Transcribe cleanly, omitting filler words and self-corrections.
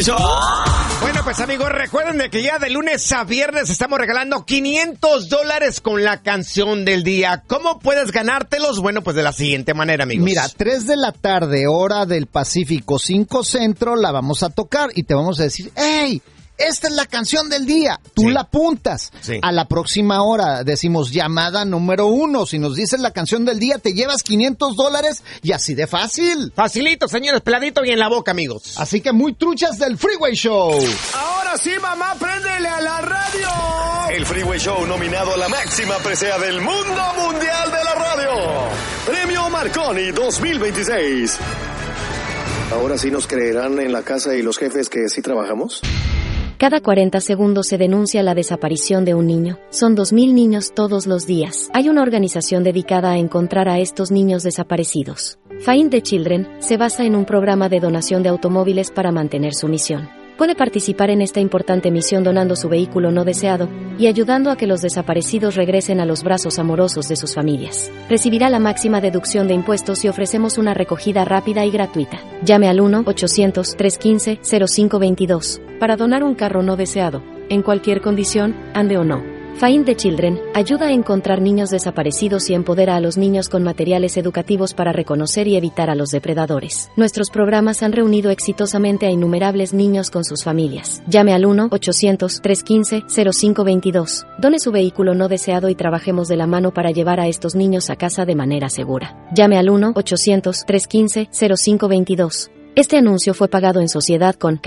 Freeway Show. Bueno, pues amigos, recuerden de que ya de lunes a viernes estamos regalando $500 con la canción del día. ¿Cómo puedes ganártelos? Bueno, pues de la siguiente manera, amigos. Mira, 3 de la tarde, hora del Pacífico, 5 Centro, la vamos a tocar y te vamos a decir, ¡hey! Esta es la canción del día. Tú la apuntas. Sí. A la próxima hora decimos llamada número 1. Si nos dices la canción del día, te llevas $500 y así de fácil. Facilito, señores, peladito y en la boca, amigos. Así que muy truchas del Freeway Show. Ahora sí, mamá, préndele a la radio. El Freeway Show nominado a la máxima presea del mundo mundial de la radio. Premio Marconi 2026. ¿Ahora sí nos creerán en la casa y los jefes que sí trabajamos? Cada 40 segundos se denuncia la desaparición de un niño. Son 2,000 niños todos los días. Hay una organización dedicada a encontrar a estos niños desaparecidos. Find the Children se basa en un programa de donación de automóviles para mantener su misión. Puede participar en esta importante misión donando su vehículo no deseado y ayudando a que los desaparecidos regresen a los brazos amorosos de sus familias. Recibirá la máxima deducción de impuestos y ofrecemos una recogida rápida y gratuita. Llame al 1-800-315-0522 para donar un carro no deseado, en cualquier condición, ande o no. Find the Children ayuda a encontrar niños desaparecidos y empodera a los niños con materiales educativos para reconocer y evitar a los depredadores. Nuestros programas han reunido exitosamente a innumerables niños con sus familias. Llame al 1-800-315-0522. Done su vehículo no deseado y trabajemos de la mano para llevar a estos niños a casa de manera segura. Llame al 1-800-315-0522. Este anuncio fue pagado en sociedad con